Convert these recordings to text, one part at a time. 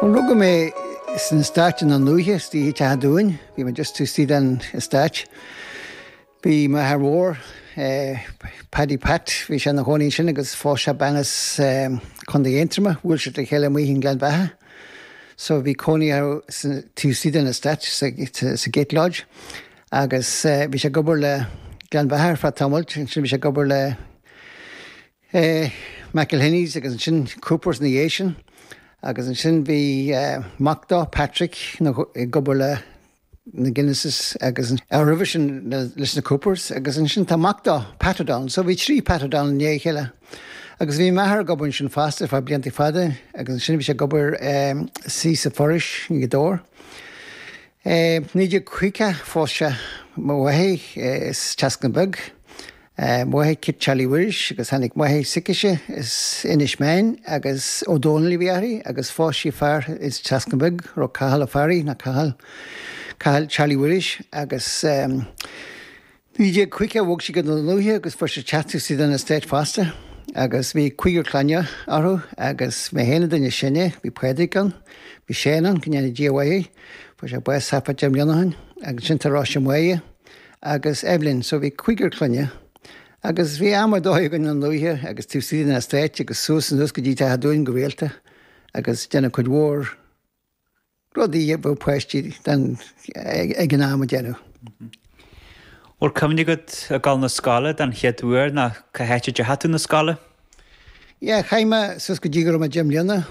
Rugga mé is an stáit an nuthe tí te dúin, bhí me just tú tí an stáit. Bhí me thróir Paddy Pat, bhí sé na hóí sin agus fá se bannas chun dhéintrama, bhfuil se de chéile muohín Glenbeatha. So bhí coní tú tí an stáit sa Gate Lodge, agus bhí sé gobar le Glenbeatha fra tamailt, sin bhí sé gobar le McElhinney's agus sin Coopers na Asian. Agus an sin bhí Macdá Patrick na gobar le na Guinnesses agus an Eurovision leis na Coopers agus an sin tá Macdá Patterdown, so bhí trí Patterdown in chéile. Agus bhí methar gobar sin fasta fá blianta fada agus an sin bhí sé gobar sí sa foris i gdóir. Níidir chuice fáiste mhaithé is Teascanbug. Mhaithé Kit Charlie Wirish agus hanig mhaithé Sikiise is Inishmain agus O'Donnell bhíarí agus fáisí fear is Teascanbug ro Cahal a Fari na Cahal Charlie Wirish agus níidir chuice bhg si go na nuthe agus fuair sé chatú si den na stéit fasta agus bhí cuigur clanne orthú agus mé héana duine sinne bhí Puedigan, bhí Shannon gnéanana díomhaithé fuair sé buas sapa Jim Leonahan agus sin tarrá sem mhaige agus Evelyn, so bhí cuigur clanne. Agus bhí amar dóigh an an nuthe agus tú sí na stéit agus sús an go dtí te dúin go réalta agus déanana chud mhór rudaí bh poisttí den ag an am déanú. Or cumnig a gáil na scala den cheadúir na cahéite de hatú na scala? Ja, chaime sus go ddígur a Jim Leona,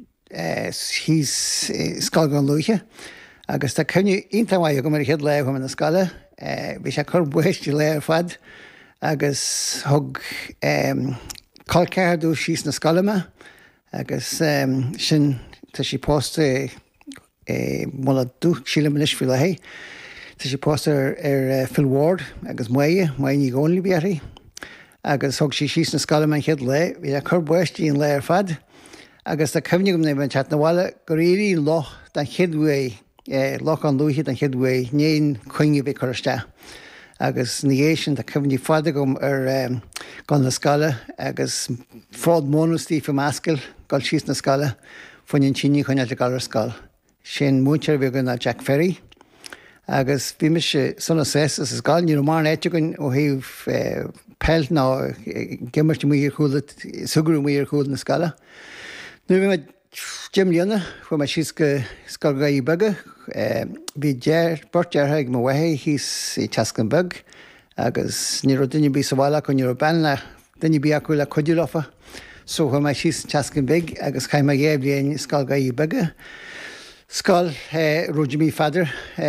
hís scala gan nuthe, agus tá cumne intamhaid go mar chead le na scala, bhí sé chur buistí le fad, agus thug colceadú síos na scalama, agus sin tá sí pósta mula dú síle manis fi lehé. Tá sí pósta Phil Ward agus maí gcónlaí bearí, agus thug sí síos na scalama an chead le, bhí a chur buistí an le fad, agus tá cumne gom na chat na bhile go réirí loch den cheadhua loch an lúthe den cheadhua néon chuinge bhí chuiste. Agus níhéisisin tá cumhní fada gom gan na scala agus fád mónustí fa máscail gáil síos na scala faoin tíine chuine le gáil ar scáil. Sin mútear bhí gon na Jack Ferry agus bhí me se sonna sésas is gáil ní mar éitegann ó híh pell ná gimmart muíar chuúla sugarú muíar chuúla na scala. Nu bhí me Jim Leona fu me síos go scoilgaí baga, bhí borteartha ag mo bhaithé hís i Teascanbug agus ní duine bí sa bhla chun ar benna duine bí acu le chuidirlafa, so chu me síos Teascanbug agus chaim me ghé blion scoilgaí baga. Scoil ro Jimmy Fadder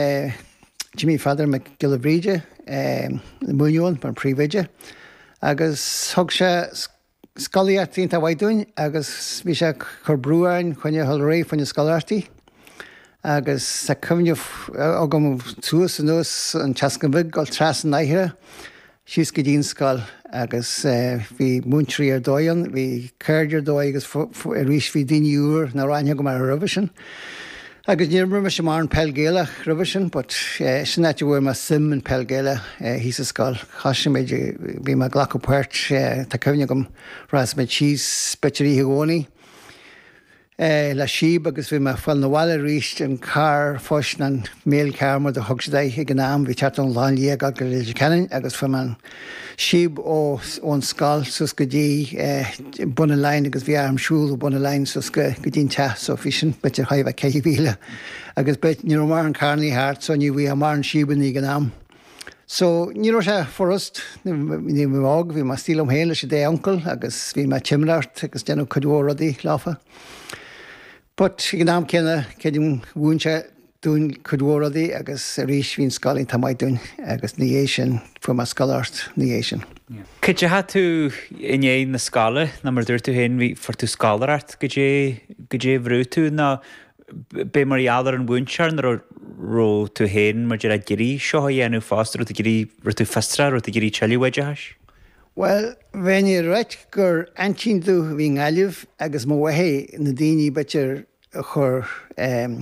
me Gilabríide muúin par príomhéide, agus thug sé Scolaíartaí tá bhaidúin agus bhí sé chur brúáin chuine hall réí faoine scolairtaí agus sa cumne agam túas an nús an Teascanbug gáil tras an naithre síos go dtíon scáil agus bhí múntrí ar dóan, bhí céirdir dó agus rís bhí daoine úr na ráine go mar Eurovision. Agus níor me sem mar an pellgéile Eurovision, but sin éidir bhfuir mar sim an pellgéile hís a scáil. Chaisi méidir bhí mar ghlacha puirt tá cumne gom ras me cheese beterí gcónaí. Le síb agus bhí mar fáil na bhile ríist an car fós an mél carmar de thug sé ag an am bhí teart an láin lí go léidir ceann agus fu man síb ón scáil sus go dtí buna lein agus bhí am siúil buna lein sus go dtíon te so bhí sin betir chaibh cé bhíle agus bet ní mar an carnaí háart so ní bhí a mar an síban í an am. So ní sé forrast ní mág bhí mar stílam héile sé dé ancail agus bhí mar timreacht agus déanú chudhóradí láfa. But gan am cenne céidim bhúnse dún chudhóradí agus a rís hín scalainn tá maid dún agus níhéisisin fu mar scalart níhéisisin. Cid te tú iné na scala na mar dúir tú hen bhí for tú scalart go dé bhrú tú na bé mar iadar an búnsear na ro tú hen mar a géirí seo dhéanú fástar ru tú festra ru géirí teiliúide heis? Well, when you right gur antin tú hí ngáileh agus má bhaithé na daoine betir chur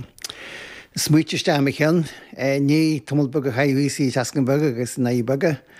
smuoiteiste am chéan, ní tumul bug a chaithhí Teascanbug agus na bugga